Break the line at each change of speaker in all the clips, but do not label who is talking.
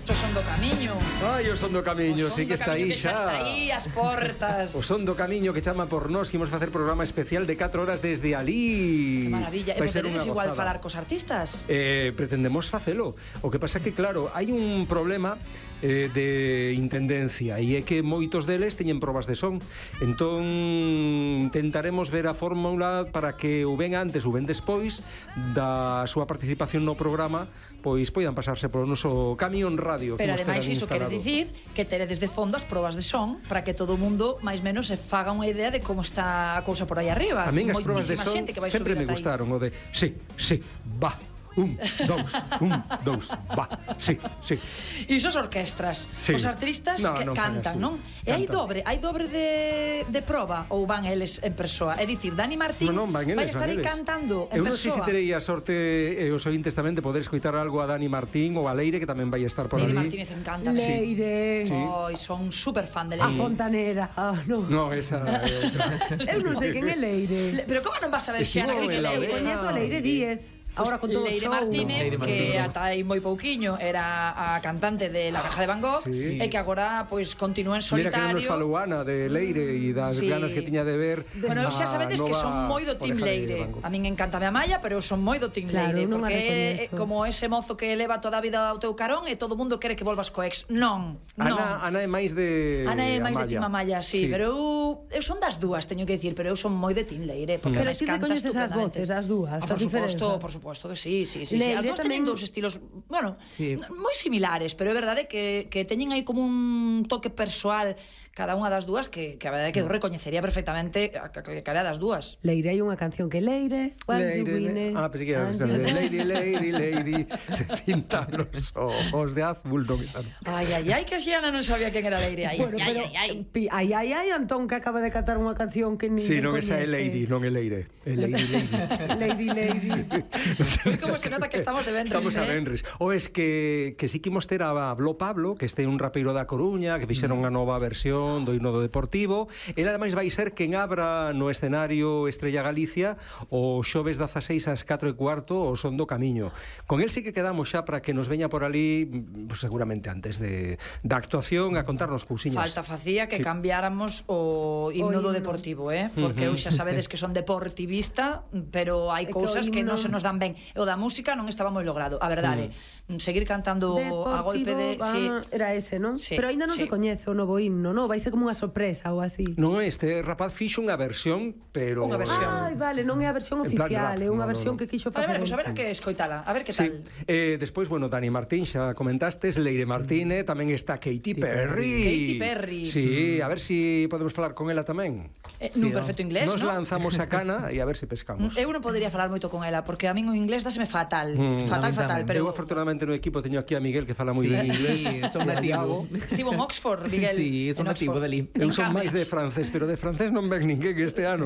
O Son do Camiño.
Ai, o Son do Camiño, sí que está aí xa.
Está aí as portas.
O Son do Camiño que chama por nós, que imos facer programa especial de 4 horas desde alí.
Que maravilla. E poderedes igual falar cos artistas?
Pretendemos facelo. O que pasa que, claro, hai un problema de intendencia e é que moitos deles teñen probas de son. Entón intentaremos ver a fórmula para que o ven antes ou ven despois da súa participación no programa, pois poidan pasarse polo noso camión radio.
Pero ademais iso quere dicir que teredes de fondo as probas de son para que todo o mundo máis menos se faga unha idea de como está a cousa por aí arriba.
A min as probas de son sempre me gustaron, o de sí, va. 1, 2, 1, 2, va, sí.
Iso as orquestras, sí. Os artistas que cantan, non? E hai dobre de proba ou van eles en persoa? É dicir, Dani Martín vai estar aí cantando en persoa.
Eu non sei se terei a sorte e os ointes tamén de poder escoitar algo a Dani Martín ou a Leire, que tamén vai estar por ali.
Leire Martínez encanta.
Leire.
Oi, son super fan de Leire.
A Fontanera.
No, esa é outra.
Eu non sei quen é Leire.
Pero como non vas a ver Xana que é Leire?
Coñezo a Leire Díez. Ahora con todo
Leire Martínez, que ata aí moi pouquiño era a cantante de La Caja de Van Gogh, e que agora pois continúa en solitario.
Mira que nos falou Ana de Leire e das ganas que tiña de ver.
Bueno, eu xa sabedes que son moi do Team Leire. A min encantame a Malla, pero eu son moi do Team Leire, porque é como ese mozo que leva toda a vida ao teu carón e todo o mundo quere que volvas co ex. Non.
Ana é máis de
Ana é máis de Team Malla, sí, pero eu son das dúas, teño que dicir, pero eu son moi de Team Leire, porque
me encanta estupendamente. Pero ti recoñeces as voces, as dúas,
por suposto que sí. As dúas teñen dous estilos, bueno, moi similares, pero é verdade que teñen aí como un toque persoal cada unha das dúas que a verdade é que eu recoñecería perfectamente a cada das dúas.
Leire, hai unha canción que Leire,
pensei que era Lady, se pintan os ojos de azul, non me sabe.
Ai, que Xiana non sabía quen era Leire.
Ai, Antón, que acaba de cantar unha canción que ni
sí, non esa é Lady, non é Leire. É Lady.
Como se nota que estamos de venres,
Estamos a venres. O es que sí que imos ter a Blo Pablo, que este é un rapeiro da Coruña, que fixeron unha nova versión do himno do Deportivo. Ele ademais vai ser quen abra no escenario Estrella Galicia o xoves 16 ás 4:15 o Son do Camiño. Con el sí que quedamos xa para que nos veña por ali, pues, seguramente antes da actuación, a contarnos cousiñas.
Falta facía que cambiáramos o himno do Deportivo, porque eu xa sabedes que son deportivista, pero hai cousas que non se nos dan ben. O da música non estaba moi logrado, a verdade. Seguir cantando
Deportivo,
a golpe de...
Era ese, non?
Sí,
pero aínda non se coñece o novo himno, non? Vai ser como unha sorpresa ou así.
Non, este rapaz fixo unha versión, pero...
Unha versión.
Ai, vale, non é a versión oficial, é unha versión que quixo facer.
Vale, pues a ver a que escoitala, a ver que tal.
Despois, bueno, Dani Martín, xa comentastes, Leire Martínez, tamén está Katy Perry. Sí, a ver si podemos falar con ela tamén.
Nun perfecto inglés,
non? Nos lanzamos a cana e a ver se pescamos.
Eu non podería falar moito con ela, porque a min o inglés dáseme fatal. Fatal, pero...
Eu, afortunadamente, no equipo teño aquí a Miguel, que fala moi ben inglés.
Son nativo.
Estivo en Oxford, Miguel.
Sí, son nativo dali.
Eu son máis de francés, pero de francés non ven ninguén este ano.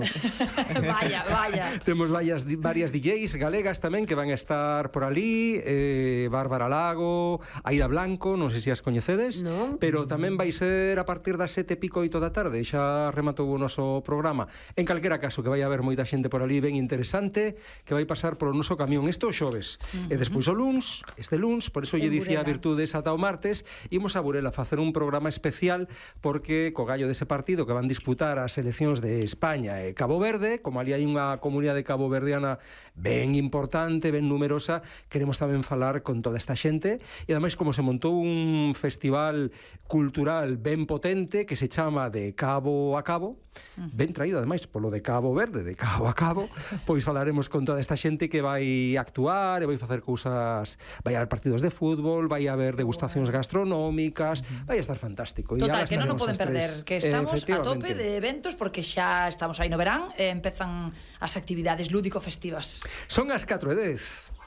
Vaya.
Temos varias DJs galegas tamén que van a estar por ali, Bárbara Lago, Aida Blanco, non sei se as coñecedes, pero tamén vai ser a partir das 7:30, 8 da tarde, xa rematou o noso programa. En calquera caso, que vai haber moita xente por ali ben interesante, que vai pasar polo noso camión este o xoves. E despois o luns, por eso lle dicía a Virtudes ata o martes, imos a Burela a facer un programa especial, porque co gallo dese partido que van disputar as seleccións de España e Cabo Verde, como ali hai unha comunidade caboverdiana ben importante, ben numerosa, queremos tamén falar con toda esta xente, e ademais como se montou un festival cultural ben potente que se chama De Cabo a Cabo, ben traído ademais polo de Cabo Verde, de cabo a cabo, pois falaremos con toda esta xente que vai actuar e vai facer cousas, vai haber partidos de fútbol, vai haber degustacións gastronómicas, vai estar fantástico.
Total, que non o poden perder, que estamos a tope de eventos, porque xa estamos aí no verán e empezan as actividades lúdico-festivas.
Son as 4:10.